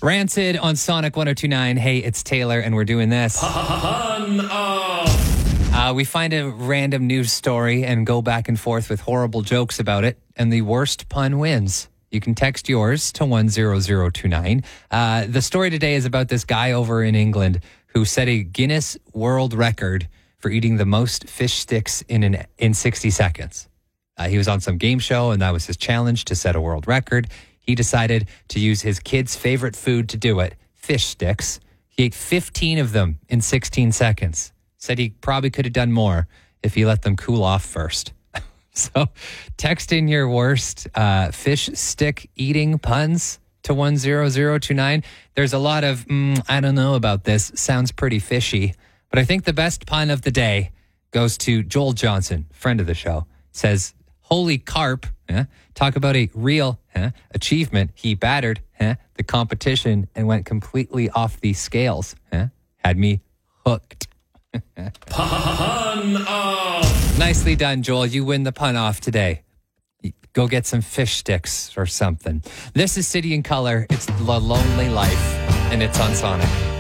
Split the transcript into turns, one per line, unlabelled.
Rancid on Sonic 102.9. Hey, it's Taylor, and we're doing this. We find a random news story and go back and forth with horrible jokes about it, and the worst pun wins. You can text yours to 10029. The story today is about this guy over in England who set a Guinness World Record for eating the most fish sticks in 60 seconds. He was on some game show, and that was his challenge to set a world record. He decided to use his kid's favorite food to do it, fish sticks. He ate 15 of them in 16 seconds. Said he probably could have done more if he let them cool off first. So text in your worst fish stick eating puns to 10029. There's a lot of, I don't know about this. Sounds pretty fishy. But I think the best pun of the day goes to Joel Johnson, friend of the show. Says, holy carp. Talk about a real achievement. He battered the competition and went completely off the scales. Had me hooked.
Pun off.
Nicely done, Joel. You win the pun off today. Go get some fish sticks or something. This is City and Color. It's The Lonely Life, and it's on Sonic.